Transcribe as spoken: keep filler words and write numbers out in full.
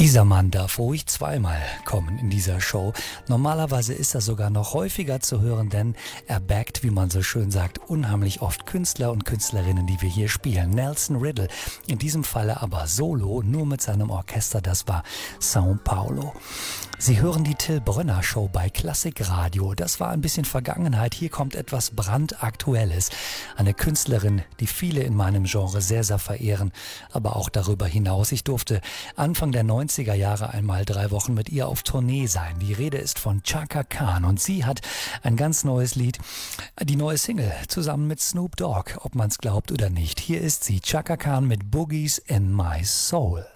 Dieser Mann darf ruhig zweimal kommen in dieser Show. Normalerweise ist er sogar noch häufiger zu hören, denn er backt, wie man so schön sagt, unheimlich oft Künstler und Künstlerinnen, die wir hier spielen. Nelson Riddle, in diesem Falle aber solo, nur mit seinem Orchester, das war São Paulo. Sie hören die Till Brönner Show bei Klassik Radio. Das war ein bisschen Vergangenheit. Hier kommt etwas brandaktuelles. Eine Künstlerin, die viele in meinem Genre sehr, sehr verehren, aber auch darüber hinaus. Ich durfte Anfang der neunziger Jahre einmal drei Wochen mit ihr auf Tournee sein. Die Rede ist von Chaka Khan und sie hat ein ganz neues Lied, die neue Single, zusammen mit Snoop Dogg, ob man es glaubt oder nicht. Hier ist sie, Chaka Khan mit Boogies in My Soul.